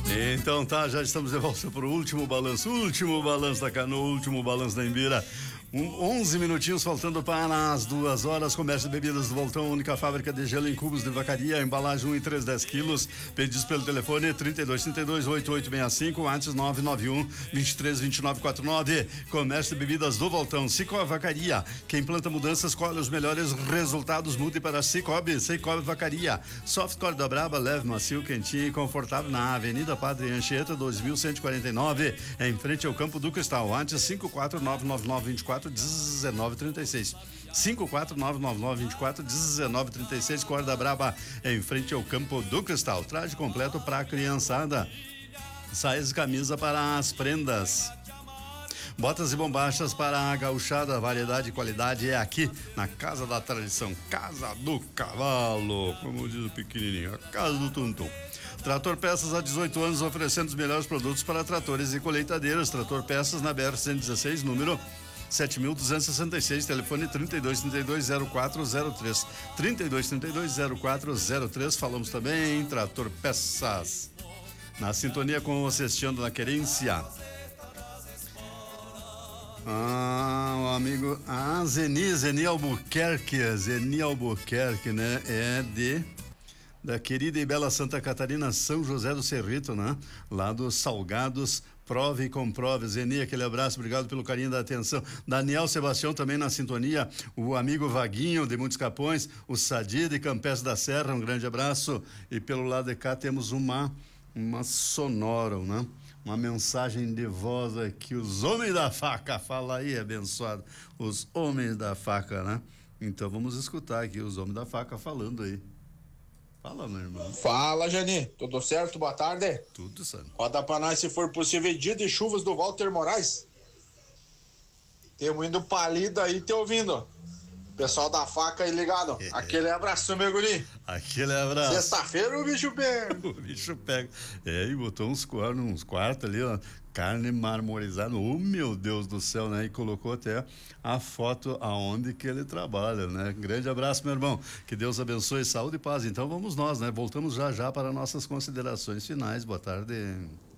Então tá, já estamos de volta para o último balanço da Canoa, último balanço da Imbira. 11 minutinhos faltando para as 2 horas. Comércio de bebidas do Voltão, única fábrica de gelo em cubos de vacaria, embalagem 1 e 3, 10 quilos. Pedidos pelo telefone 3232-8865, antes 991-232949. Comércio de bebidas do Voltão, Cicobi Vacaria. Quem planta mudanças colhe os melhores resultados. Mude para Cicobi Vacaria. Softcore da Braba, leve, macio, quentinho e confortável na Avenida Padre Anchieta, 2149, em frente ao Campo do Cristal. Antes 54999241936. 54999241936. Corda Braba, em frente ao Campo do Cristal. Traje completo para a criançada. Saias e camisa para as prendas. Botas e bombachas para a gauchada, variedade e qualidade é aqui na Casa da Tradição, Casa do Cavalo, como diz o pequenininho, a Casa do Tuntum. Trator Peças há 18 anos oferecendo os melhores produtos para tratores e colheitadeiras. Trator Peças na BR-116, número 7.266, telefone 3232-0403. 3232-0403. Falamos também em Trator Peças. Na sintonia com o Cestiando na Querência. O amigo, Zeni Albuquerque, né? É da querida e bela Santa Catarina, São José do Cerrito, né? Lá dos Salgados. Prove e comprove. Zeni, aquele abraço, obrigado pelo carinho da atenção. Daniel Sebastião também na sintonia, o amigo Vaguinho de Muitos Capões, o Sadi de Campés da Serra, um grande abraço. E pelo lado de cá temos uma sonora, né? Uma mensagem de voz aqui, os homens da faca, fala aí, abençoado, os homens da faca, né? Então vamos escutar aqui os homens da faca falando aí. Fala, meu irmão. Fala, Jani, tudo certo? Boa tarde. Tudo certo. Roda pra nós, se for possível, dia de chuvas do Walter Moraes. Temos indo palido aí, te ouvindo. Pessoal da faca aí ligado. Aquele abraço, meu guri. Aquele abraço. Sexta-feira o bicho pega. O bicho pega. E botou uns quartos ali, ó. Carne marmorizada. Oh, meu Deus do céu, né? E colocou até a foto aonde que ele trabalha, né? Grande abraço, meu irmão. Que Deus abençoe, saúde e paz. Então vamos nós, né? Voltamos já para nossas considerações finais. Boa tarde.